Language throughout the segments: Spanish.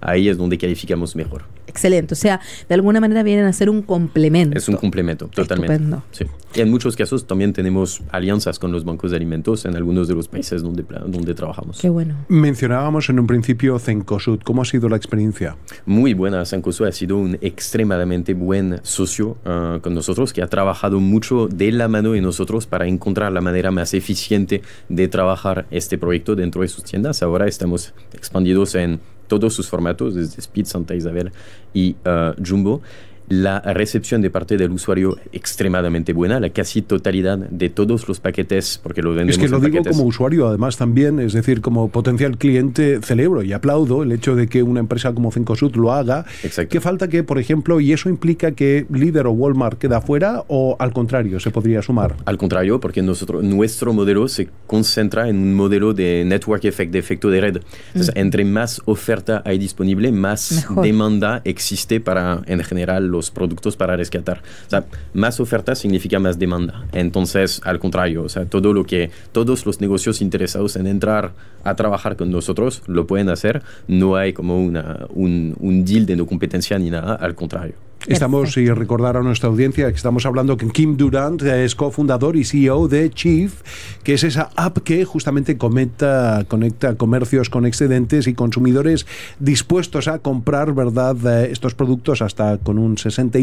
ahí es donde calificamos mejor. Excelente, o sea, de alguna manera vienen a ser un complemento. Es un complemento, totalmente. Estupendo. Sí. Y en muchos casos también tenemos alianzas con los bancos de alimentos en algunos de los países donde trabajamos. Qué bueno. Mencionábamos en un principio Cencosud. ¿Cómo ha sido la experiencia? Muy buena. Cencosud ha sido un extremadamente buen socio con nosotros, que ha trabajado mucho de la mano de nosotros para encontrar la manera más eficiente de trabajar este proyecto dentro de sus tiendas. Ahora estamos expandidos en todos sus formatos, desde Speed, Santa Isabel y Jumbo. La recepción de parte del usuario extremadamente buena, la casi totalidad de todos los paquetes, porque lo vendemos en paquetes. Es que lo digo como usuario, además también, es decir, como potencial cliente, celebro y aplaudo el hecho de que una empresa como Cencosud lo haga. Exacto. ¿Qué falta que, por ejemplo, y eso implica que Líder o Walmart queda fuera o al contrario, se podría sumar? Al contrario, porque nuestro modelo se concentra en un modelo de network effect, de efecto de red. Entonces, entre más oferta hay disponible, más mejor demanda existe para, en general, los productos para rescatar. O sea, más oferta significa más demanda. Entonces, al contrario, o sea, todos los negocios interesados en entrar a trabajar con nosotros lo pueden hacer. No hay como un deal de no competencia ni nada, al contrario. Estamos, y recordar a nuestra audiencia que estamos hablando con Kim Durant, es cofundador y CEO de Chief, que es esa app que justamente conecta comercios con excedentes y consumidores dispuestos a comprar, ¿verdad?, estos productos hasta con un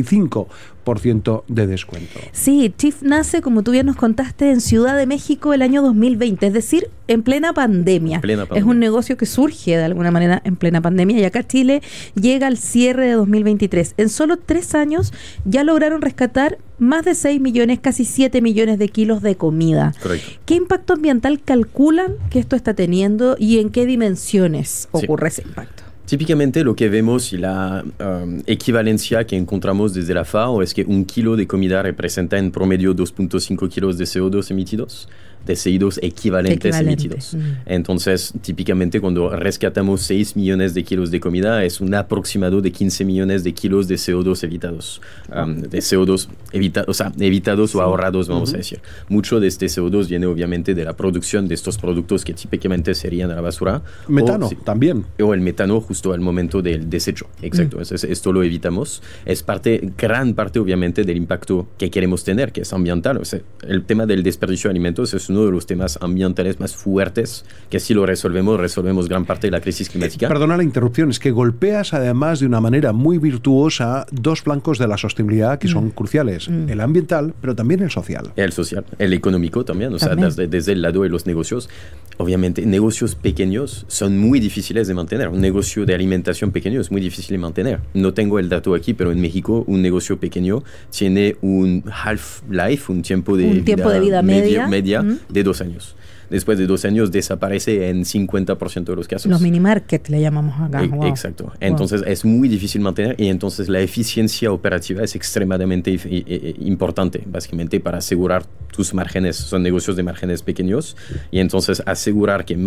65% de descuento. Sí, Chief nace, como tú bien nos contaste, en Ciudad de México el año 2020, es decir, en plena pandemia. Es un negocio que surge de alguna manera en plena pandemia y acá Chile llega al cierre de 2023. En solo 3 años ya lograron rescatar más de 6 millones, casi 7 millones de kilos de comida. Correcto. ¿Qué impacto ambiental calculan que esto está teniendo y en qué dimensiones ocurre ese impacto? Típicamente lo que vemos y la equivalencia que encontramos desde la FAO es que 1 kilo de comida representa en promedio 2.5 kilos de CO2 emitidos, de CO2 equivalentes emitidos. Entonces, típicamente cuando rescatamos 6 millones de kilos de comida es un aproximado de 15 millones de kilos de CO2 evitados. De CO2 evitados o ahorrados, vamos a decir. Mucho de este CO2 viene obviamente de la producción de estos productos que típicamente serían a la basura. Metano también. O el metano justo al momento del desecho. Exacto. Esto lo evitamos. Es gran parte obviamente del impacto que queremos tener, que es ambiental. O sea, el tema del desperdicio de alimentos es uno de los temas ambientales más fuertes, que si lo resolvemos gran parte de la crisis climática. Perdona la interrupción, es que golpeas además de una manera muy virtuosa 2 flancos de la sostenibilidad que son cruciales, el ambiental, pero también el social. El social, el económico también, o sea, desde el lado de los negocios. Obviamente, negocios pequeños son muy difíciles de mantener. Un negocio de alimentación pequeño es muy difícil de mantener. No tengo el dato aquí, pero en México un negocio pequeño tiene un half-life, un tiempo de vida media de 2 años. Después de 2 años desaparece en 50% de los casos. Los mini market le llamamos acá. Exacto. Entonces es muy difícil mantener y entonces la eficiencia operativa es extremadamente importante, básicamente para asegurar tus márgenes. Son negocios de márgenes pequeños y entonces asegurar que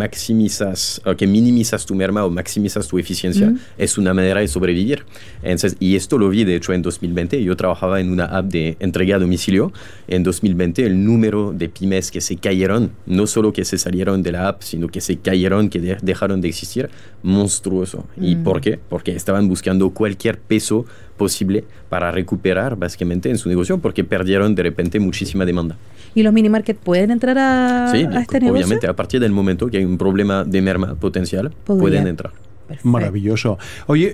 minimizas tu merma o maximizas tu eficiencia es una manera de sobrevivir. Entonces, y esto lo vi de hecho en 2020. Yo trabajaba en una app de entrega a domicilio. En 2020 el número de pymes que se cayeron, no solo que se salieron de la app, sino que se cayeron, que dejaron de existir, monstruoso. ¿Y por qué? Porque estaban buscando cualquier peso posible para recuperar básicamente en su negocio, porque perdieron de repente muchísima demanda. ¿Y los mini market pueden entrar a este negocio? Obviamente, a partir del momento que hay un problema de merma potencial, pueden entrar. Perfecto. Maravilloso. Oye,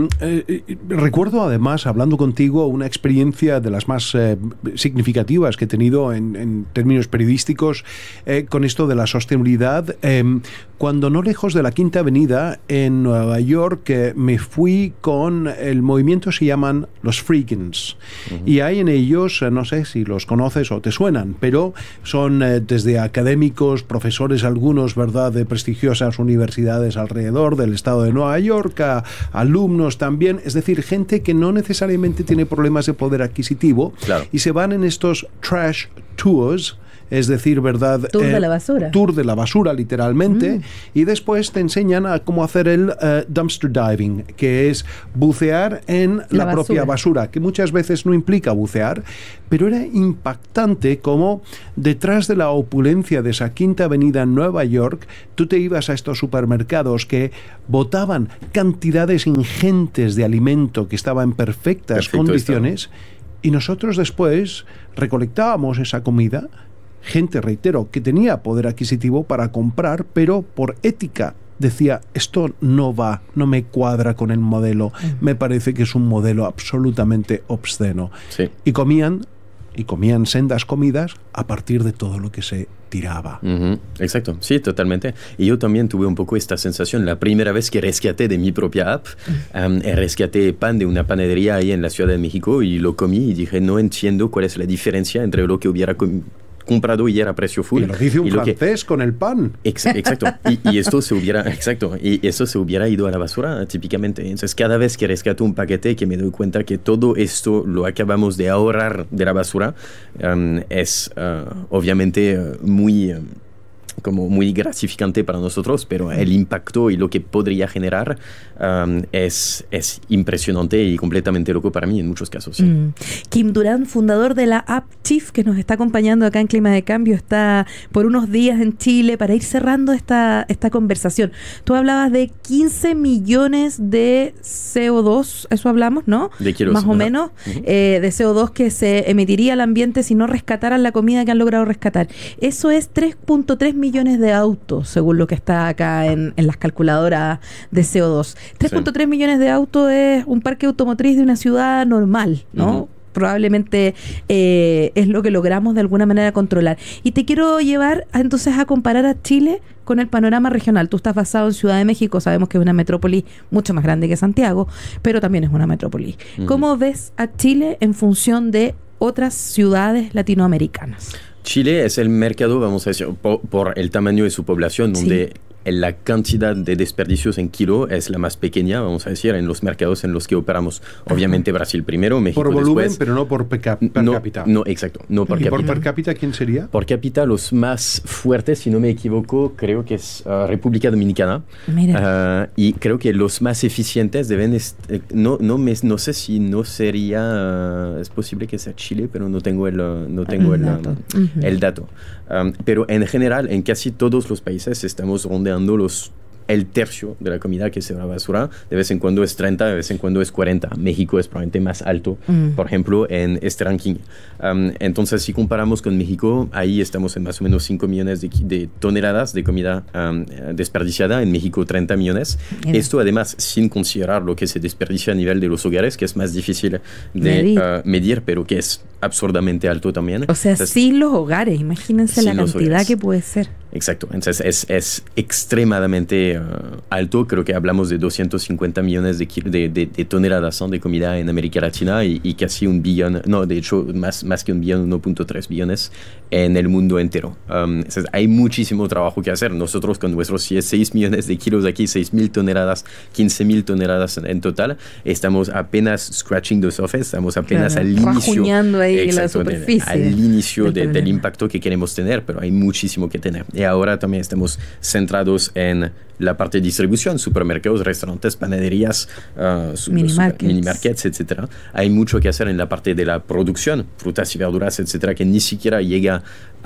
recuerdo además, hablando contigo, una experiencia de las más significativas que he tenido en términos periodísticos con esto de la sostenibilidad. Cuando no lejos de la Quinta Avenida en Nueva York me fui con el movimiento, se llaman los Freakins. Y hay en ellos, no sé si los conoces o te suenan, pero son desde académicos, profesores algunos, ¿verdad?, de prestigiosas universidades alrededor del estado de Nueva York, a alumnos también, es decir, gente que no necesariamente tiene problemas de poder adquisitivo, claro, y se van en estos trash tours es decir, ¿verdad? Tour de la basura. Tour de la basura, literalmente, y después te enseñan a cómo hacer el dumpster diving, que es bucear en la propia basura, que muchas veces no implica bucear, pero era impactante cómo detrás de la opulencia de esa Quinta Avenida en Nueva York, tú te ibas a estos supermercados que botaban cantidades ingentes de alimento que estaba en perfectas condiciones, y nosotros después recolectábamos esa comida, gente, reitero, que tenía poder adquisitivo para comprar, pero por ética decía, esto no va, no me cuadra con el modelo, me parece que es un modelo absolutamente obsceno. Sí. Y comían sendas comidas a partir de todo lo que se tiraba. Exacto, sí, totalmente. Y yo también tuve un poco esta sensación. La primera vez que rescaté de mi propia app, rescaté pan de una panadería ahí en la Ciudad de México y lo comí y dije, no entiendo cuál es la diferencia entre lo que hubiera comprado y era precio full. Y lo dice un francés con el pan. Exacto. Y esto se hubiera ido a la basura típicamente. Entonces, cada vez que rescato un paquete, que me doy cuenta que todo esto lo acabamos de ahorrar de la basura, es obviamente muy gratificante para nosotros, pero el impacto y lo que podría generar es impresionante y completamente loco para mí en muchos casos. Sí. Kim Durán, fundador de la App Chief, que nos está acompañando acá en Clima de Cambio, está por unos días en Chile para ir cerrando esta conversación. Tú hablabas de 15 millones de CO2, eso hablamos, ¿no? De kilos. Más o menos, de CO2 que se emitiría al ambiente si no rescataran la comida que han logrado rescatar. Eso es 3.3 millones de autos, según lo que está acá en las calculadoras de CO2. 3.3 millones de autos es un parque automotriz de una ciudad normal, ¿no? Probablemente es lo que logramos de alguna manera controlar. Y te quiero llevar entonces a comparar a Chile con el panorama regional. Tú estás basado en Ciudad de México, sabemos que es una metrópoli mucho más grande que Santiago, pero también es una metrópoli. ¿Cómo ves a Chile en función de otras ciudades latinoamericanas? Chile es el mercado, vamos a decir, por el tamaño de su población, donde la cantidad de desperdicios en kilo es la más pequeña, vamos a decir, en los mercados en los que operamos. Obviamente Brasil primero, México después. Por volumen, después, pero no por per cápita. No, exacto. No por ¿Y cápita. por per cápita quién sería? Por cápita los más fuertes, si no me equivoco, creo que es República Dominicana. Y creo que los más eficientes deben... no sé si no sería... es posible que sea Chile, pero no tengo el dato. Pero en general, en casi todos los países estamos rondeando el tercio de la comida que se va a la basura. De vez en cuando es 30, de vez en cuando es 40. México es probablemente más alto, por ejemplo, en este ranking. Entonces, si comparamos con México, ahí estamos en más o menos 5 millones de toneladas de comida desperdiciada. En México, 30 millones. Esto, además, sin considerar lo que se desperdicia a nivel de los hogares, que es más difícil de medir, pero que es absurdamente alto también. O sea, sin los hogares. Imagínense la cantidad que puede ser. Exacto. Entonces, es extremadamente alto. Creo que hablamos de 250 millones de toneladas de comida en América Latina y casi 1 billón, no, de hecho, más que 1 billón, 1.3 billones en el mundo entero. Entonces, hay muchísimo trabajo que hacer. Nosotros con nuestros 6 millones de kilos aquí, 6.000 toneladas, 15.000 toneladas en total, estamos apenas scratching the surface, estamos apenas al inicio. Rajuñando ahí la superficie. Al inicio del impacto que queremos tener, pero hay muchísimo que tener. Y ahora también estamos centrados en la parte de distribución, supermercados, restaurantes, panaderías, minimarkets, etcétera. Hay mucho que hacer en la parte de la producción, frutas y verduras, etcétera, que ni siquiera llegan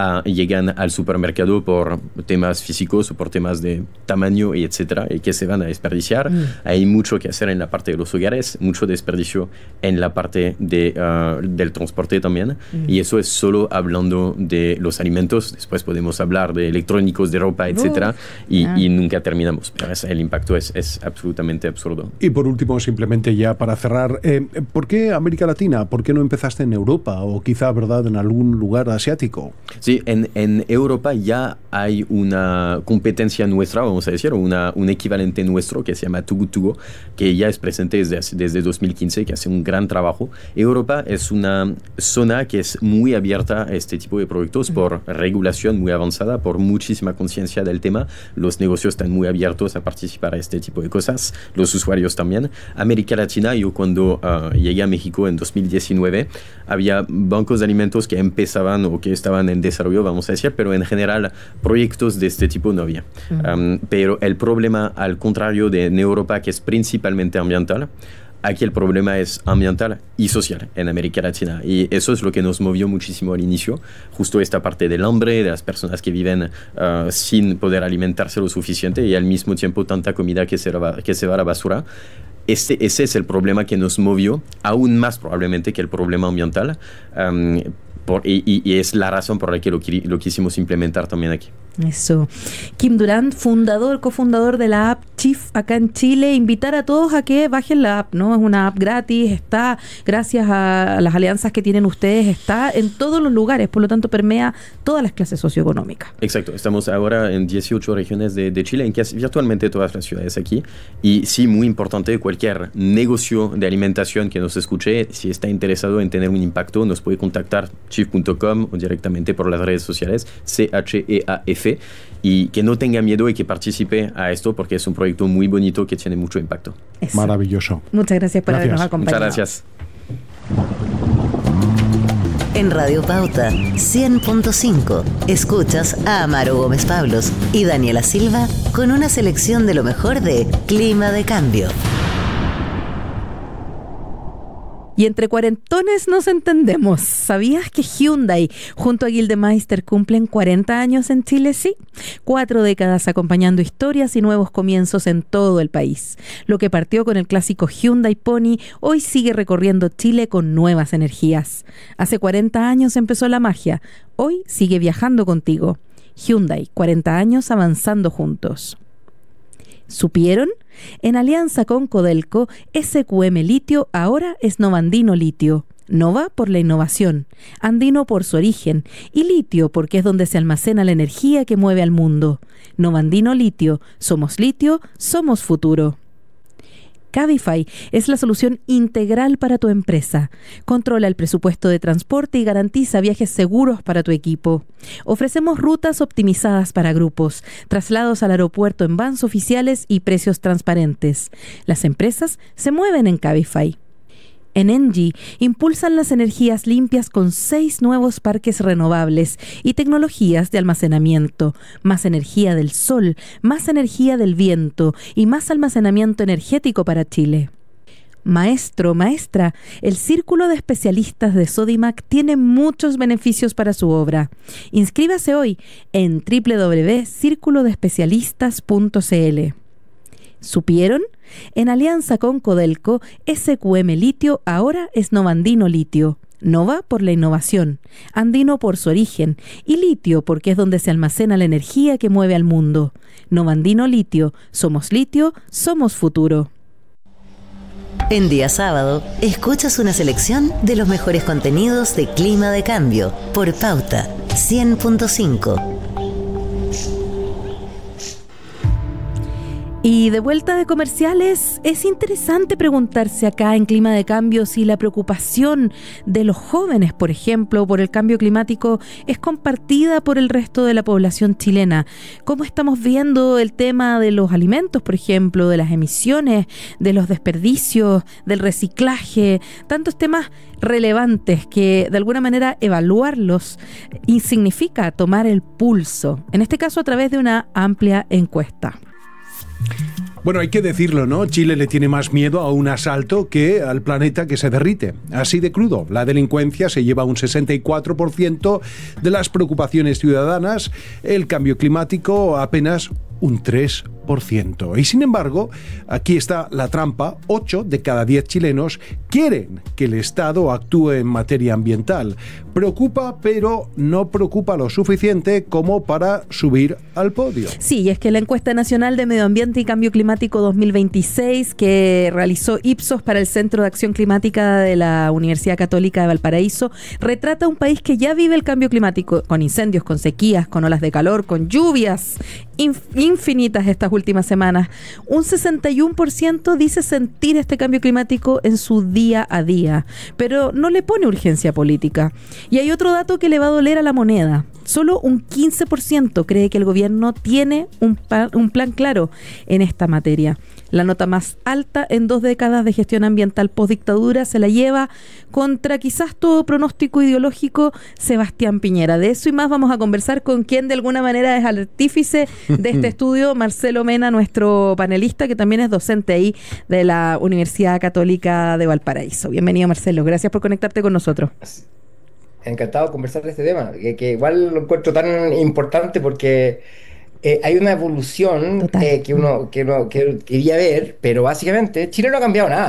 al supermercado por temas físicos o por temas de tamaño, y etcétera, y que se van a desperdiciar. Hay mucho que hacer en la parte de los hogares, mucho desperdicio en la parte del transporte también. Y eso es solo hablando de los alimentos. Después podemos hablar de electrónicos, de ropa, etcétera, y nunca terminamos. Pero el impacto es absolutamente absurdo. Y por último, simplemente ya para cerrar, ¿por qué América Latina? ¿Por qué no empezaste en Europa o quizá, verdad, en algún lugar asiático? Sí, en Europa ya hay una competencia nuestra, vamos a decir, un equivalente nuestro que se llama Too Good To Go, que ya es presente desde 2015, que hace un gran trabajo. Europa es una zona que es muy abierta a este tipo de productos por regulación muy avanzada, por muchísima conciencia del tema. Los negocios están muy abiertos a participar a este tipo de cosas, los usuarios también. América Latina, yo cuando llegué a México en 2019, había bancos de alimentos que empezaban o que estaban en desarrollo, vamos a decir, pero en general proyectos de este tipo no había. Pero el problema, al contrario de en Europa, que es principalmente ambiental, aquí el problema es ambiental y social en América Latina, y eso es lo que nos movió muchísimo al inicio, justo esta parte del hambre, de las personas que viven sin poder alimentarse lo suficiente y al mismo tiempo tanta comida que se va a la basura. Ese es el problema que nos movió, aún más probablemente que el problema ambiental, y es la razón por la que lo quisimos implementar también aquí. Eso. Kim Durant, cofundador de la app Chief acá en Chile, invitar a todos a que bajen la app, ¿no? Es una app gratis, está, gracias a las alianzas que tienen ustedes, está en todos los lugares, por lo tanto permea todas las clases socioeconómicas. Exacto, estamos ahora en 18 regiones de Chile, en casi virtualmente todas las ciudades aquí, y sí, muy importante, cualquier negocio de alimentación que nos escuche, si está interesado en tener un impacto, nos puede contactar chief.com o directamente por las redes sociales, CHEAF, y que no tenga miedo y que participe a esto porque es un proyecto muy bonito que tiene mucho impacto. Eso. Maravilloso. Muchas gracias por habernos acompañado. Muchas gracias. En Radio Pauta 100.5 escuchas a Amaro Gómez Pablos y Daniela Silva con una selección de lo mejor de Clima de Cambio. Y entre cuarentones nos entendemos. ¿Sabías que Hyundai junto a Gildemeister cumplen 40 años en Chile? Sí, 4 décadas acompañando historias y nuevos comienzos en todo el país. Lo que partió con el clásico Hyundai Pony hoy sigue recorriendo Chile con nuevas energías. Hace 40 años empezó la magia, hoy sigue viajando contigo. Hyundai, 40 años avanzando juntos. ¿Supieron? En alianza con Codelco, SQM Litio ahora es Novandino Litio. Nova por la innovación, Andino por su origen y Litio porque es donde se almacena la energía que mueve al mundo. Novandino Litio, somos futuro. Cabify es la solución integral para tu empresa. Controla el presupuesto de transporte y garantiza viajes seguros para tu equipo. Ofrecemos rutas optimizadas para grupos, traslados al aeropuerto en vans oficiales y precios transparentes. Las empresas se mueven en Cabify. En Engie impulsan las energías limpias con 6 nuevos parques renovables y tecnologías de almacenamiento, más energía del sol, más energía del viento y más almacenamiento energético para Chile. Maestro, maestra, el Círculo de Especialistas de Sodimac tiene muchos beneficios para su obra. Inscríbase hoy en www.circulodespecialistas.cl. ¿Supieron? En alianza con Codelco, SQM Litio ahora es Novandino Litio. Nova por la innovación, Andino por su origen y Litio porque es donde se almacena la energía que mueve al mundo. Novandino Litio, somos futuro. En día sábado, escuchas una selección de los mejores contenidos de Clima de Cambio por Pauta 100.5. Y de vuelta de comerciales, es interesante preguntarse acá en Clima de Cambio si la preocupación de los jóvenes, por ejemplo, por el cambio climático es compartida por el resto de la población chilena. ¿Cómo estamos viendo el tema de los alimentos, por ejemplo, de las emisiones, de los desperdicios, del reciclaje? Tantos temas relevantes que de alguna manera evaluarlos y significa tomar el pulso, en este caso a través de una amplia encuesta. Bueno, hay que decirlo, ¿no? Chile le tiene más miedo a un asalto que al planeta que se derrite. Así de crudo. La delincuencia se lleva un 64% de las preocupaciones ciudadanas, el cambio climático apenas un 3%. Y sin embargo, aquí está la trampa, 8 de cada 10 chilenos quieren que el Estado actúe en materia ambiental. Preocupa, pero no preocupa lo suficiente como para subir al podio. Sí, y es que la encuesta nacional de Medio Ambiente y Cambio Climático 2026 que realizó Ipsos para el Centro de Acción Climática de la Universidad Católica de Valparaíso retrata un país que ya vive el cambio climático con incendios, con sequías, con olas de calor, con lluvias infinitas estas últimas semanas. Un 61% dice sentir este cambio climático en su día a día, pero no le pone urgencia política. Y hay otro dato que le va a doler a la moneda. Solo un 15% cree que el gobierno tiene un plan claro en esta materia. La nota más alta en 2 décadas de gestión ambiental postdictadura se la lleva, contra quizás todo pronóstico ideológico, Sebastián Piñera. De eso y más vamos a conversar con quien de alguna manera es artífice de este estudio, Marcelo Mena, nuestro panelista, que también es docente ahí de la Universidad Católica de Valparaíso. Bienvenido, Marcelo, gracias por conectarte con nosotros. Encantado de conversar de este tema, que igual lo encuentro tan importante porque hay una evolución que uno quería ver, pero básicamente Chile no ha cambiado nada.